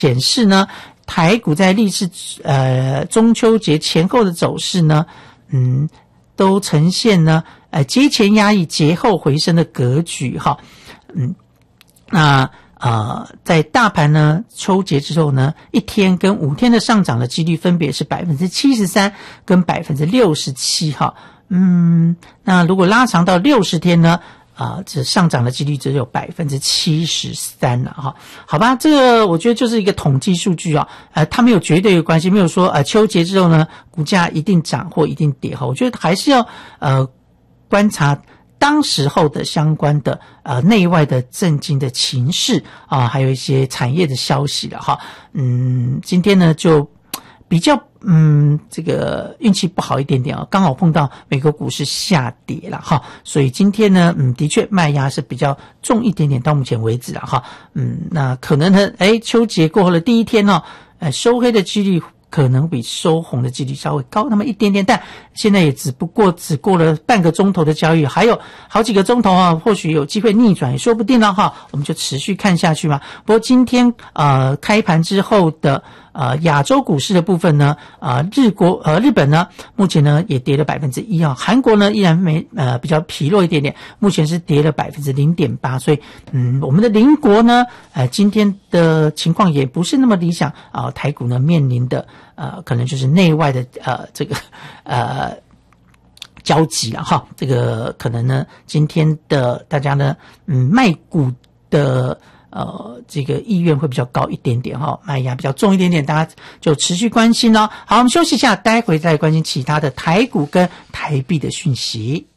显示呢，台股在历次中秋节前后的走势呢，都呈现呢节前压抑节后回升的格局哈。在大盘呢秋节之后呢，1天跟5天的上涨的几率分别是 73% 跟 67% 哈。那如果拉长到60天呢，这上涨的几率只有 73% 了哈。好吧，这个我觉得就是一个统计数据啊，它没有绝对的关系，没有说秋节之后呢股价一定涨或一定跌哈。我觉得还是要观察当时候的相关的内外的政经的情势啊，还有一些产业的消息了哈。今天呢就比较这个运气不好一点点啊，刚好碰到美国股市下跌了哈，所以今天呢的确卖压是比较重一点点，到目前为止了哈。那可能呢秋节过后的第一天呢收黑的几率可能比收红的几率稍微高那么一点点，但现在也只过了半个钟头的交易，还有好几个钟头啊，或许有机会逆转也说不定了哈，我们就持续看下去嘛。不过今天开盘之后的亚洲股市的部分呢，日本呢目前呢也跌了 1% 啊，韩国呢依然比较疲弱一点点，目前是跌了 0.8%， 所以我们的邻国呢今天的情况也不是那么理想啊，台股呢面临的可能就是内外的这个交集了哈。这个可能呢今天的大家呢卖股的这个意愿会比较高一点点哈，卖压比较重一点点，大家就持续关心哦。好，我们休息一下，待会再关心其他的台股跟台币的讯息。